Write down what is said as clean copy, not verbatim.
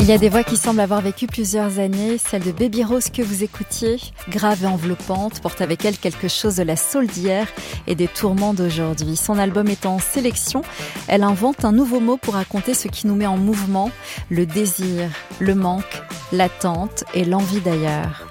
Il y a des voix qui semblent avoir vécu plusieurs années. Celle de Baby Rose que vous écoutiez, grave et enveloppante, porte avec elle quelque chose de la soul d'hier et des tourments d'aujourd'hui. Son album est en sélection. Elle invente un nouveau mot pour raconter ce qui nous met en mouvement, le désir, le manque, l'attente et l'envie d'ailleurs.